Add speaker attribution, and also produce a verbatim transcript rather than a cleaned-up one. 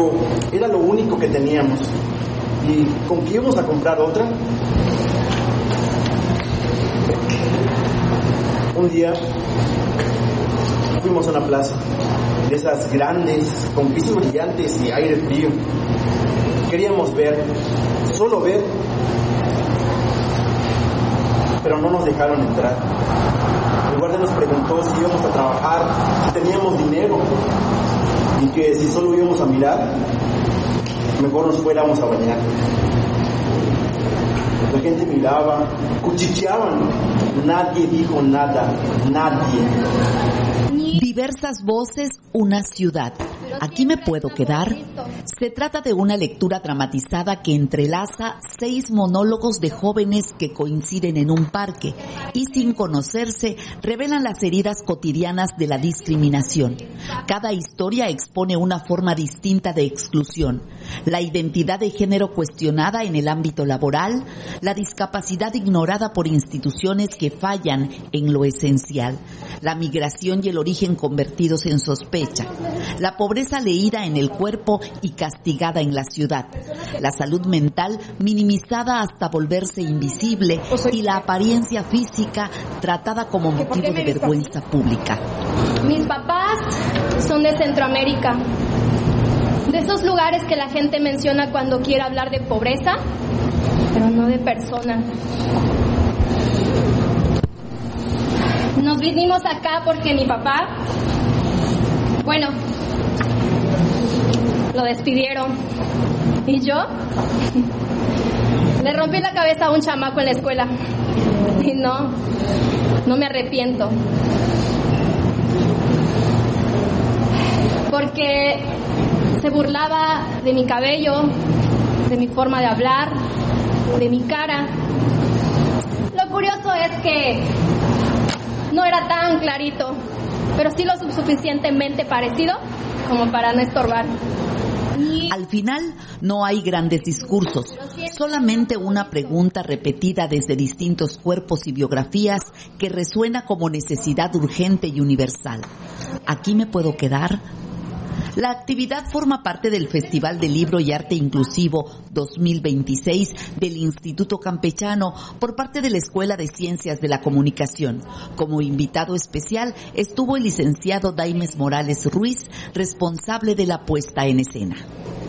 Speaker 1: pero era lo único que teníamos. ¿Y con qué íbamos a comprar otra? Un día fuimos a una plaza, de esas grandes, con pisos brillantes y aire frío. Queríamos ver, solo ver, pero no nos dejaron entrar. El guardia nos preguntó si íbamos a trabajar, si teníamos dinero, y que si solo íbamos a mirar, mejor nos fuéramos a bañar. La gente miraba, cuchicheaban, nadie dijo nada, nadie.
Speaker 2: Diversas voces, una ciudad. Aquí me puedo quedar. Se trata de una lectura dramatizada que entrelaza seis monólogos de jóvenes que coinciden en un parque y sin conocerse revelan las heridas cotidianas de la discriminación. Cada historia expone una forma distinta de exclusión, la identidad de género cuestionada en el ámbito laboral, la discapacidad ignorada por instituciones que fallan en lo esencial, la migración y el origen convertidos en sospecha, la pobreza leída en el cuerpo y castigada en la ciudad, la salud mental minimizada hasta volverse invisible y la apariencia física tratada como motivo de vergüenza pública.
Speaker 3: Mis papás son de Centroamérica, de esos lugares que la gente menciona cuando quiere hablar de pobreza, pero no de personas. Nos vinimos acá porque mi papá, bueno, lo despidieron. Y yo le rompí la cabeza a un chamaco en la escuela. Y no, no me arrepiento. Porque se burlaba de mi cabello, de mi forma de hablar, de mi cara. Lo curioso es que no era tan clarito, pero sí lo suficientemente parecido como para no estorbar.
Speaker 2: Al final no hay grandes discursos, solamente una pregunta repetida desde distintos cuerpos y biografías que resuena como necesidad urgente y universal. ¿Aquí me puedo quedar? La actividad forma parte del Festival de Libro y Arte Inclusivo dos mil veintiséis del Instituto Campechano por parte de la Escuela de Ciencias de la Comunicación. Como invitado especial estuvo el licenciado Daimes Morales Ruiz, responsable de la puesta en escena.